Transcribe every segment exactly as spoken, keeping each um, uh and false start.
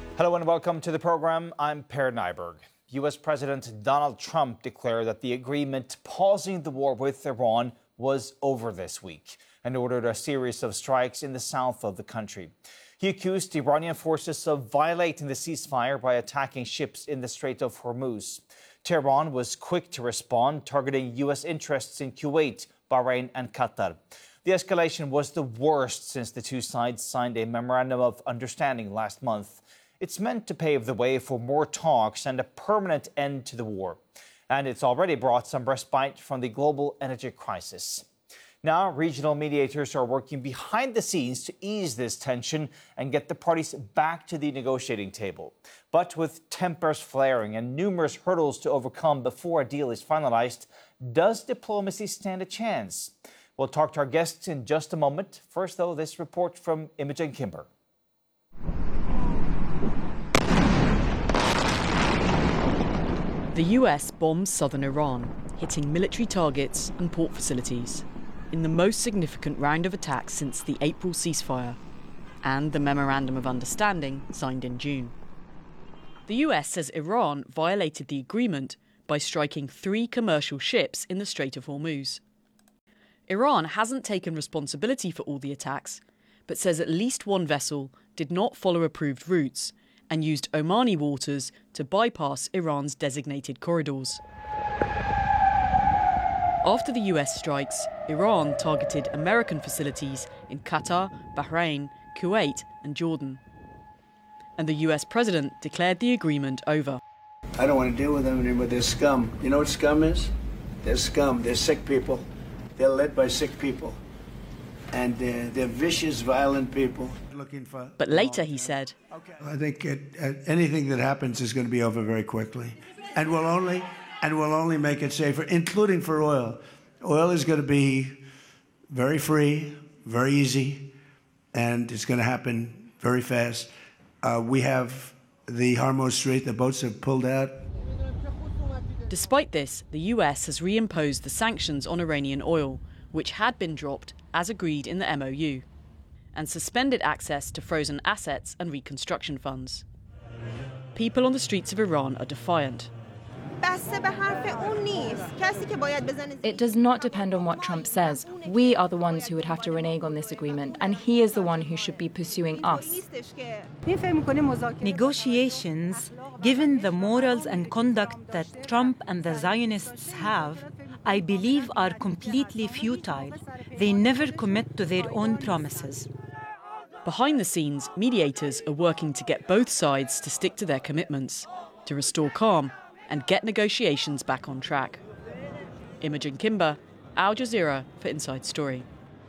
Hello and welcome to the program. I'm Per Nyberg. U S President Donald Trump declared that the agreement pausing the war with Iran was over this week and ordered a series of strikes in the south of the country. He accused Iranian forces of violating the ceasefire by attacking ships in the Strait of Hormuz. Tehran was quick to respond, targeting U S interests in Kuwait, Bahrain and Qatar. The escalation was the worst since the two sides signed a memorandum of understanding last month. It's meant to pave the way for more talks and a permanent end to the war. And it's already brought some respite from the global energy crisis. Now, regional mediators are working behind the scenes to ease this tension and get the parties back to the negotiating table. But with tempers flaring and numerous hurdles to overcome before a deal is finalized, does diplomacy stand a chance? We'll talk to our guests in just a moment. First, though, this report from Imogen Kimber. The U S bombs southern Iran, hitting military targets and port facilities, in the most significant round of attacks since the April ceasefire and the Memorandum of Understanding signed in June. The U S says Iran violated the agreement by striking three commercial ships in the Strait of Hormuz. Iran hasn't taken responsibility for all the attacks, but says at least one vessel did not follow approved routes and used Omani waters to bypass Iran's designated corridors. After the U S strikes, Iran targeted American facilities in Qatar, Bahrain, Kuwait and Jordan. And the U S president declared the agreement over. I don't want to deal with them anymore. They're scum. You know what scum is? They're scum. They're sick people. They're led by sick people. And they're, they're vicious, violent people. Looking for but later he said, I think it, uh, anything that happens is going to be over very quickly. And we'll only, and we'll only make it safer, including for oil. Oil is going to be very free, very easy, and it's going to happen very fast. Uh, we have the Hormuz Strait, the boats have pulled out. Despite this, the U S has reimposed the sanctions on Iranian oil, which had been dropped as agreed in the M O U, and suspended access to frozen assets and reconstruction funds. People on the streets of Iran are defiant. It does not depend on what Trump says. We are the ones who would have to renege on this agreement, and he is the one who should be pursuing us. Negotiations, given the morals and conduct that Trump and the Zionists have, I believe are completely futile. They never commit to their own promises. Behind the scenes, mediators are working to get both sides to stick to their commitments, to restore calm and get negotiations back on track. Imogen Kimber, Al Jazeera for Inside Story.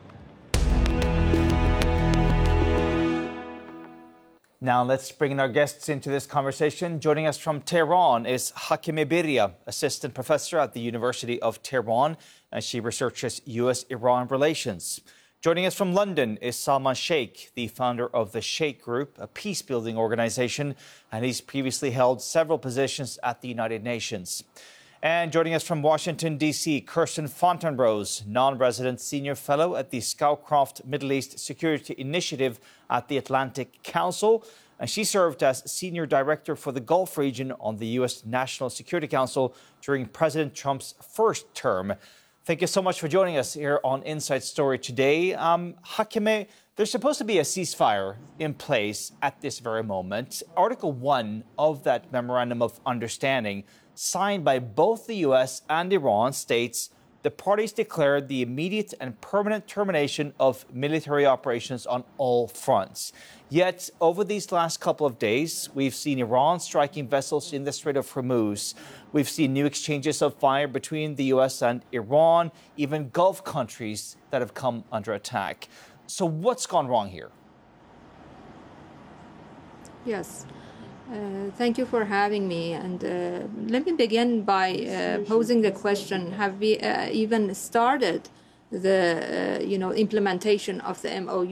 Now let's bring in our guests into this conversation. Joining us from Tehran is Hakimeh Birya, assistant professor at the University of Tehran, and she researches U S Iran relations. Joining us from London is Salman Sheikh, the founder of the Sheikh Group, a peace-building organization, and he's previously held several positions at the United Nations. And joining us from Washington, D C, Kirsten Fontenrose, non-resident senior fellow at the Scowcroft Middle East Security Initiative at the Atlantic Council. And she served as senior director for the Gulf region on the U S National Security Council during President Trump's first term. Thank you so much for joining us here on Inside Story today. Um, Hakimeh, there's supposed to be a ceasefire in place at this very moment. Article one of that Memorandum of Understanding, signed by both the U S and Iran, states the parties declared the immediate and permanent termination of military operations on all fronts. Yet, over these last couple of days, we've seen Iran striking vessels in the Strait of Hormuz. We've seen new exchanges of fire between the U S and Iran, even Gulf countries that have come under attack. So what's gone wrong here? Yes. Uh, thank you for having me. And uh, let me begin by uh, posing the question, have we uh, even started the uh, you know, implementation of the M O U?